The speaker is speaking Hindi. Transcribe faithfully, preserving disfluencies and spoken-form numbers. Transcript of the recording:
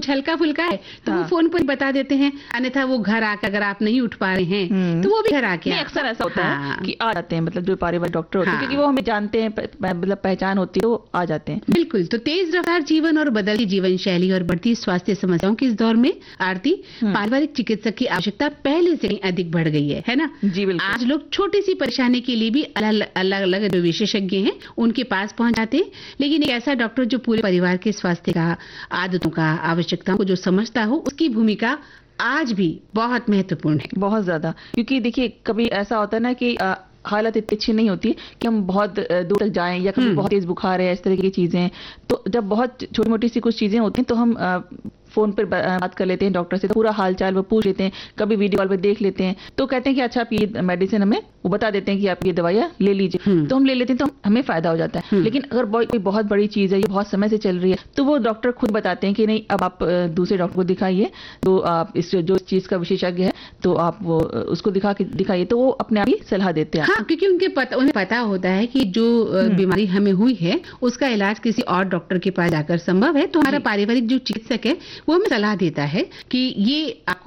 कुछ हल्का फुल्का है तो हाँ। वो फोन पर बता देते हैं, अन्यथा वो घर आकर अगर आप नहीं उठ पा रहे हैं तो वो भी घर आके अक्सर ऐसा होता हाँ। है कि आ जाते हैं, मतलब जो पारिवारिक डॉक्टर होते हैं, हाँ। क्योंकि वो हमें जानते हैं, मतलब पहचान होती है, तो आ जाते हैं। बिल्कुल। तो तेज रफ्तार जीवन और बदलती जीवन शैली और बढ़ती स्वास्थ्य समस्याओं के इस दौर में आरती, पारिवारिक चिकित्सक की आवश्यकता पहले से अधिक बढ़ गई है, है ना? जी बिल्कुल। आज लोग छोटी सी परेशानी के लिए भी अलग अलग अलग जो विशेषज्ञ हैं उनके पास पहुंच जाते हैं, लेकिन एक ऐसा डॉक्टर जो पूरे परिवार के स्वास्थ्य का, आदतों का, आवश्यकताओं को जो समझता हो, उसकी भूमिका आज भी बहुत महत्वपूर्ण है। बहुत ज्यादा, क्योंकि देखिए कभी ऐसा होता है ना कि आ, हालत इतनी अच्छी नहीं होती कि हम बहुत दूर तक जाएं, या कभी बहुत तेज बुखार है, इस तरह की चीजें। तो जब बहुत छोटी मोटी सी कुछ चीजें होती हैं तो हम आ, फोन पर बात कर लेते हैं डॉक्टर से, तो पूरा हाल चाल वो पूछ लेते हैं, कभी वीडियो कॉल पे देख लेते हैं, तो कहते हैं कि अच्छा आप ये मेडिसिन, हमें वो बता देते हैं कि आप ये दवाइयाँ ले लीजिए, तो हम ले लेते हैं, तो हमें फायदा हो जाता है। लेकिन अगर कोई बहुत बड़ी चीज है, ये बहुत समय से चल रही है, तो वो डॉक्टर खुद बताते हैं कि नहीं, अब आप दूसरे डॉक्टर को दिखाइए, तो आप इस जो चीज का विशेषज्ञ है तो आप वो उसको दिखा के दिखाइए, तो वो अपने आप ही सलाह देते हैं। हाँ, क्योंकि उनके पता, उन्हें पता होता है कि जो बीमारी हमें हुई है उसका इलाज किसी और डॉक्टर के पास जाकर संभव है, तो हमारा पारिवारिक जो चिकित्सक है वो हमें सलाह देता है कि ये आपको